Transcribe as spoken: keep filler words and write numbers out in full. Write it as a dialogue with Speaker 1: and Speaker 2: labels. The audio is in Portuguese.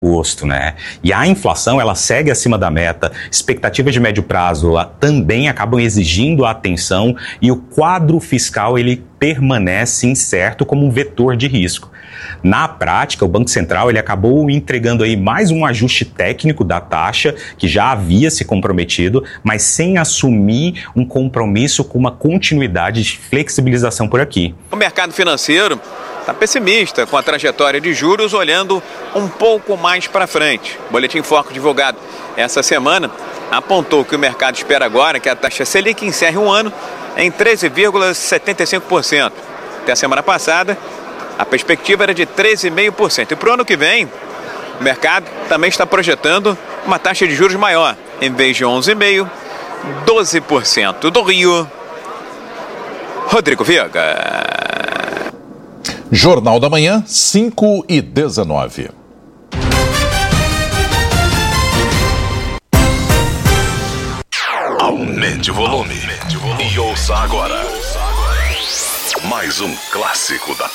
Speaker 1: Gosto, né? E a inflação, ela segue acima da meta, expectativas de médio prazo também acabam exigindo atenção e o quadro fiscal, ele permanece incerto como um vetor de risco. Na prática, o Banco Central ele acabou entregando aí mais um ajuste técnico da taxa, que já havia se comprometido, mas sem assumir um compromisso com uma continuidade de flexibilização por aqui.
Speaker 2: O mercado financeiro está pessimista com a trajetória de juros, olhando um pouco mais para frente. O Boletim Focus divulgado essa semana apontou que o mercado espera agora que a taxa Selic encerre um ano em treze vírgula setenta e cinco por cento. Até a semana passada, a perspectiva era de treze vírgula cinco por cento. E para o ano que vem, o mercado também está projetando uma taxa de juros maior. Em vez de onze vírgula cinco por cento, doze por cento. Do Rio, Rodrigo Viega.
Speaker 3: Jornal da Manhã, cinco e dezenove.
Speaker 4: Aumente o volume. Aumente o volume. E ouça agora. Mais um clássico da